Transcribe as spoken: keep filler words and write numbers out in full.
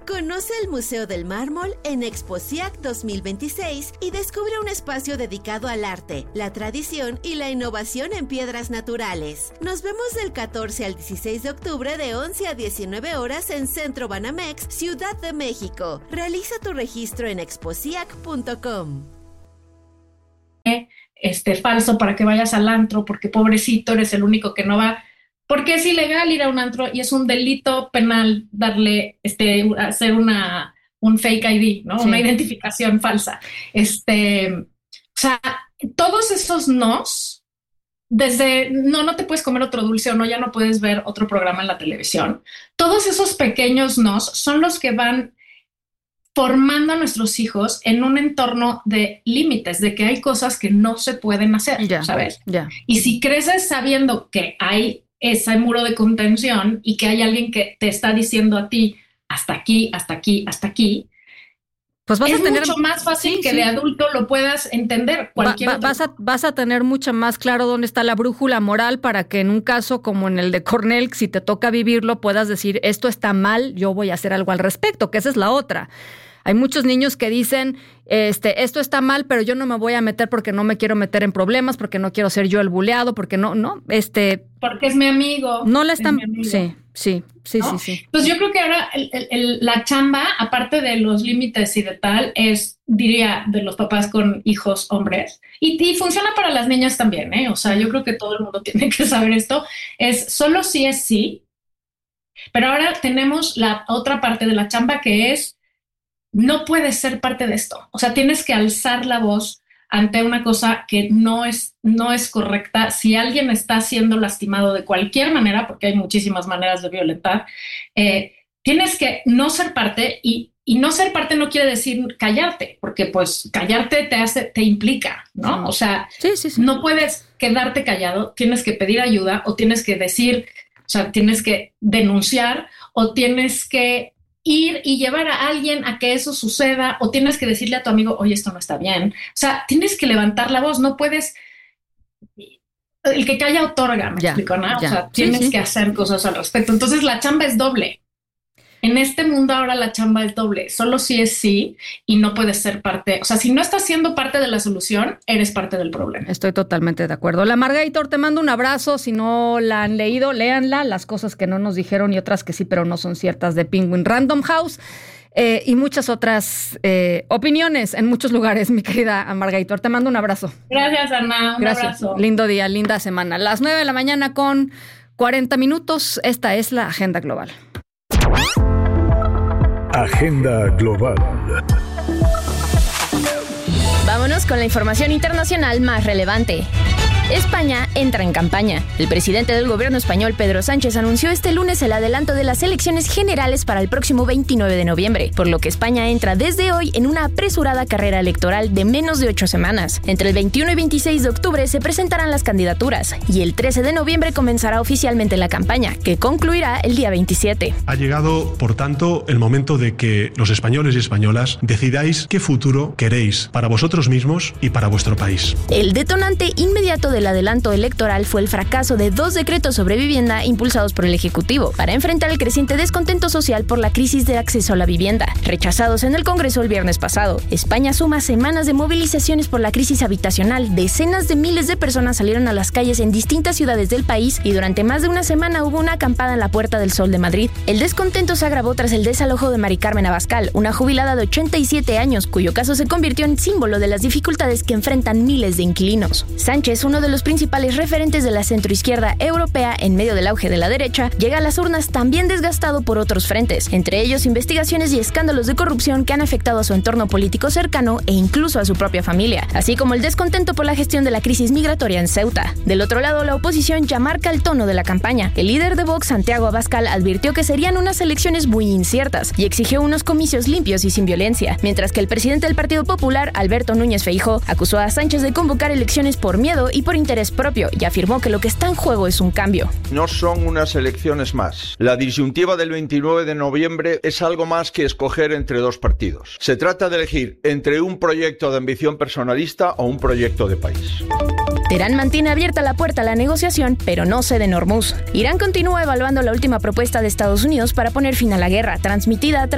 Conoce el Museo del Mármol en Exposiac dos mil veintiséis y descubre un espacio dedicado al arte, la tradición y la innovación en piedras naturales. Nos vemos del catorce al dieciséis de octubre de once a diecinueve horas en Centro Banamex, Ciudad de México. Realiza tu registro en exposiac punto com. Este, falso para que vayas al antro, porque pobrecito, eres el único que no va. Porque es ilegal ir a un antro y es un delito penal darle, este, hacer una, un fake I D, ¿no? Sí. Una identificación falsa. Este, o sea, todos esos nos, desde no, no te puedes comer otro dulce o no, ya no puedes ver otro programa en la televisión. Todos esos pequeños nos son los que van formando a nuestros hijos en un entorno de límites, de que hay cosas que no se pueden hacer, yeah, ¿sabes? Yeah. Y si creces sabiendo que hay ese muro de contención y que hay alguien que te está diciendo a ti hasta aquí, hasta aquí, hasta aquí, pues vas es a tener mucho más fácil sí, que sí. de adulto lo puedas entender. Cualquier va, va, vas, a, vas a tener mucho más claro dónde está la brújula moral para que en un caso como en el de Cornell, si te toca vivirlo, puedas decir esto está mal, yo voy a hacer algo al respecto, que esa es la otra. Hay muchos niños que dicen, este, esto está mal, pero yo no me voy a meter porque no me quiero meter en problemas, porque no quiero ser yo el buleado, porque no, no, este... Porque es mi amigo. No la están... Sí, sí, sí, ¿no? sí, sí. Pues yo creo que ahora el, el, el, la chamba, aparte de los límites y de tal, es, diría, de los papás con hijos hombres. Y, y funciona para las niñas también, ¿eh? O sea, yo creo que todo el mundo tiene que saber esto. Es solo sí es sí. Pero ahora tenemos la otra parte de la chamba que es no puedes ser parte de esto. O sea, tienes que alzar la voz ante una cosa que no es, no es correcta. Si alguien está siendo lastimado de cualquier manera, porque hay muchísimas maneras de violentar, eh, tienes que no ser parte y, y no ser parte no quiere decir callarte, porque pues callarte te hace, te implica, ¿no? O sea, sí, sí, sí. no puedes quedarte callado, tienes que pedir ayuda o tienes que decir, o sea, tienes que denunciar o tienes que ir y llevar a alguien a que eso suceda o tienes que decirle a tu amigo, oye, esto no está bien. O sea, tienes que levantar la voz, no puedes... El que calla otorga, ¿me ya, explico, no? Ya. O sea, tienes sí, sí. que hacer cosas al respecto. Entonces la chamba es doble. En este mundo ahora la chamba es doble. Solo sí es sí y no puedes ser parte. O sea, si no estás siendo parte de la solución, eres parte del problema. Estoy totalmente de acuerdo. La Margator, te mando un abrazo. Si no la han leído, léanla. Las cosas que no nos dijeron y otras que sí, pero no son ciertas, de Penguin Random House. Eh, y muchas otras eh, opiniones en muchos lugares, mi querida Margator. Te mando un abrazo. Gracias, Ana. Un Gracias. abrazo. Lindo día, linda semana. Las nueve de la mañana con cuarenta minutos. Esta es la Agenda Global. Agenda Global. Vámonos con la información internacional más relevante. España entra en campaña. El presidente del gobierno español, Pedro Sánchez, anunció este lunes el adelanto de las elecciones generales para el próximo veintinueve de noviembre, por lo que España entra desde hoy en una apresurada carrera electoral de menos de ocho semanas. Entre el veintiuno y veintiséis de octubre se presentarán las candidaturas y el trece de noviembre comenzará oficialmente la campaña, que concluirá el día veintisiete. Ha llegado, por tanto, el momento de que los españoles y españolas decidáis qué futuro queréis para vosotros mismos y para vuestro país. El detonante inmediato de El adelanto electoral fue el fracaso de dos decretos sobre vivienda impulsados por el Ejecutivo para enfrentar el creciente descontento social por la crisis de acceso a la vivienda, rechazados en el Congreso el viernes pasado. España suma semanas de movilizaciones por la crisis habitacional. Decenas de miles de personas salieron a las calles en distintas ciudades del país y durante más de una semana hubo una acampada en la Puerta del Sol de Madrid. El descontento se agravó tras el desalojo de Mari Carmen Abascal, una jubilada de ochenta y siete años, cuyo caso se convirtió en símbolo de las dificultades que enfrentan miles de inquilinos. Sánchez, uno de los principales referentes de la centroizquierda europea en medio del auge de la derecha, llega a las urnas también desgastado por otros frentes, entre ellos investigaciones y escándalos de corrupción que han afectado a su entorno político cercano e incluso a su propia familia, así como el descontento por la gestión de la crisis migratoria en Ceuta. Del otro lado, la oposición ya marca el tono de la campaña. El líder de Vox, Santiago Abascal, advirtió que serían unas elecciones muy inciertas y exigió unos comicios limpios y sin violencia, mientras que el presidente del Partido Popular, Alberto Núñez Feijóo, acusó a Sánchez de convocar elecciones por miedo y por interés propio y afirmó que lo que está en juego es un cambio. No son unas elecciones más. La disyuntiva del veintinueve de noviembre es algo más que escoger entre dos partidos. Se trata de elegir entre un proyecto de ambición personalista o un proyecto de país. Teherán mantiene abierta la puerta a la negociación, pero no cede en Hormuz. Irán continúa evaluando la última propuesta de Estados Unidos para poner fin a la guerra, transmitida a través